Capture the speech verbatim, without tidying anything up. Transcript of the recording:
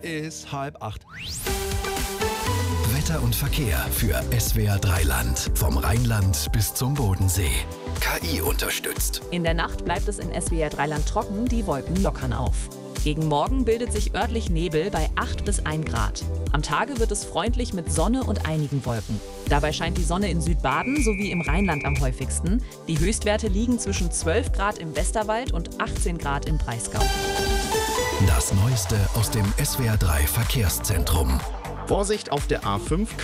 Ist halb acht. Wetter und Verkehr für S W R drei Land. Vom Rheinland bis zum Bodensee. K I unterstützt. In der Nacht bleibt es in S W R drei Land trocken, die Wolken lockern auf. Gegen Morgen bildet sich örtlich Nebel bei acht bis ein Grad. Am Tage wird es freundlich mit Sonne und einigen Wolken. Dabei scheint die Sonne in Südbaden sowie im Rheinland am häufigsten. Die Höchstwerte liegen zwischen zwölf Grad im Westerwald und achtzehn Grad im Breisgau. Das Neueste aus dem S W R drei Verkehrszentrum. Vorsicht auf der A fünf